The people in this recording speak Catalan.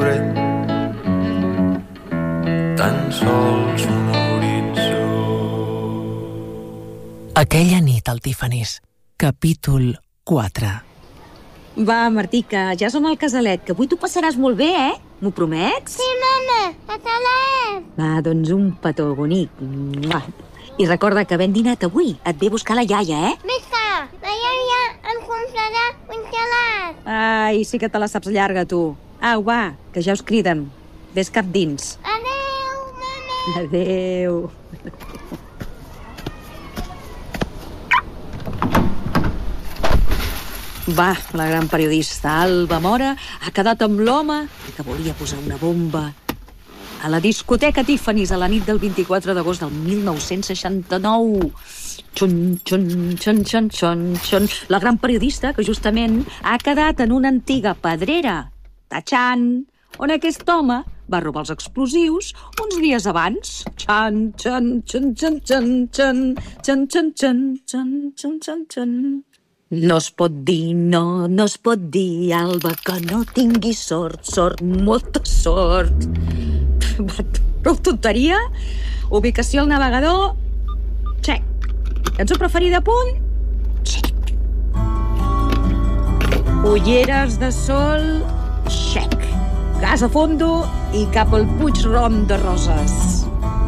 fred, tan sols un horitzó. Aquella nit al Tiffany's, capítol 4. Va, Martí, que ja som al casalet, que avui t'ho passaràs molt bé, eh? M'ho promets? Sí, mama, casalet. Va, doncs un petó bonic. Mua. I recorda que havent dinat avui et ve a buscar la iaia, eh? Visca, la iaia em comprarà un gelat. Ai, sí que te la saps llarga, tu. Au, va, que ja us criden. Ves cap dins. Adéu, mama. Adéu. Va, la gran periodista Alba Mora ha quedat amb l'home que volia posar una bomba a la discoteca Tiffany's a la nit del 24 d'agost del 1969. Xun, xun, xun, xun, xun, xun. La gran periodista que justament ha quedat en una antiga pedrera, Tachan, on aquest home va robar els explosius uns dies abans. Xan, xan, xan, xan, xan, xan, xan, xan, xan, xan, xan, xan, xan. No es pot dir, no es pot dir, Alba, que no tinguis sort, molta sort. Prou tonteria. Ubicació al navegador, check. Cançó preferida, punt, check. Ulleres de sol, check. Gas a fondo i cap al Puig Rom de Roses.